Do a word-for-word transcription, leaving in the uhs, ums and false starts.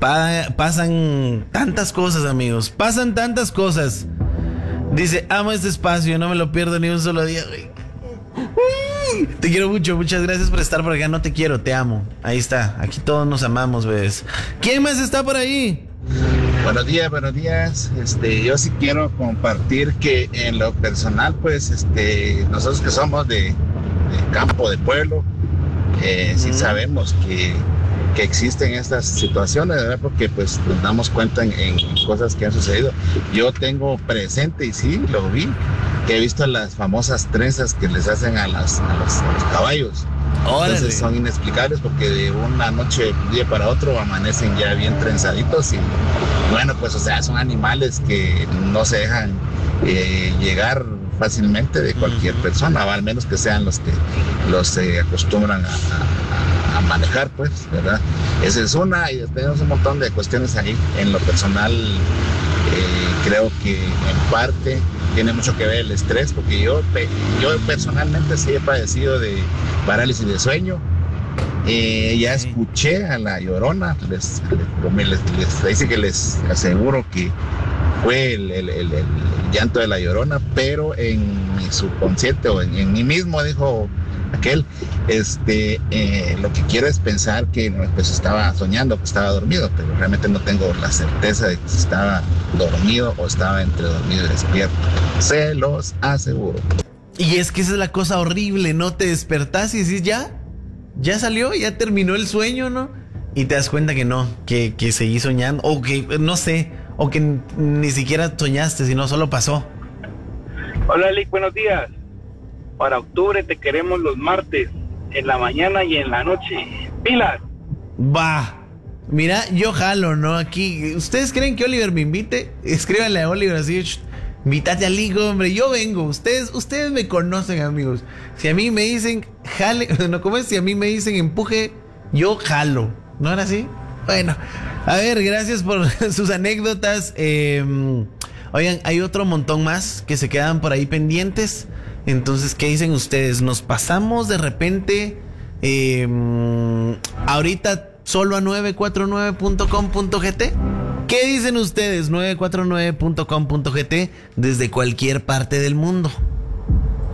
Pa- pasan tantas cosas, amigos. Pasan tantas cosas. Dice, amo este espacio, no me lo pierdo ni un solo día. Te quiero mucho, muchas gracias por estar por acá. No te quiero, te amo. Ahí está, aquí todos nos amamos, bebés. ¿Quién más está por ahí? Buenos días, buenos días. Este, yo sí quiero compartir que en lo personal, pues, este, nosotros que somos de, de campo, de pueblo, eh, sí sabemos que, que existen estas situaciones, ¿verdad? Porque pues nos damos cuenta en, en cosas que han sucedido. Yo tengo presente y sí, lo vi, que he visto las famosas trenzas que les hacen a, las, a, los, a los caballos. Órale. Entonces son inexplicables porque de una noche, de un día para otro, amanecen ya bien trenzaditos y bueno, pues o sea, son animales que no se dejan eh, llegar fácilmente de cualquier persona, o al menos que sean los que los se eh, acostumbran a, a, a manejar, pues, ¿verdad? Esa es una, y tenemos un montón de cuestiones ahí. En lo personal, eh, creo que en parte tiene mucho que ver el estrés, porque yo, yo personalmente sí he padecido de parálisis de sueño. Eh, ya escuché a la Llorona, les, les, les, les dice que les aseguro que fue el, el, el, el llanto de la Llorona, pero en mi subconsciente o en, en mí mismo, dijo aquel, este, eh, lo que quiero es pensar que pues estaba soñando, que estaba dormido, pero realmente no tengo la certeza de que si estaba dormido o estaba entre dormido y despierto. Se los aseguro. Y es que esa es la cosa horrible, ¿no? Te despertás y decís, ya, ya salió, ya terminó el sueño, ¿no? Y te das cuenta que no, que, que seguís soñando, o que, no sé, o que n- ni siquiera soñaste, sino solo pasó. Hola, Lick, buenos días. Para octubre te queremos los martes, en la mañana y en la noche. ¡Pilas! Va. Mira, yo jalo, ¿no? Aquí, ¿ustedes creen que Oliver me invite? Escríbanle a Oliver así, "Shh, invítate al Lick, hombre, yo vengo. Ustedes, ustedes me conocen, amigos. Si a mí me dicen jale, no, ¿cómo es? Si a mí me dicen empuje, yo jalo. ¿No era así? Bueno, a ver, gracias por sus anécdotas. Eh, oigan, hay otro montón más que se quedan por ahí pendientes. Entonces, ¿qué dicen ustedes? ¿Nos pasamos de repente eh, ahorita solo a nueve cuatro nueve punto com punto g t? ¿Qué dicen ustedes? nueve cuatro nueve punto com punto g t desde cualquier parte del mundo.